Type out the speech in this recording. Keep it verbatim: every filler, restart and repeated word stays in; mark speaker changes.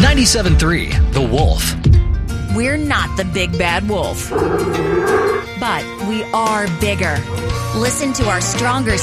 Speaker 1: ninety-seven point three The Wolf.
Speaker 2: We're not the big bad wolf, but we are bigger. Listen to our Stronger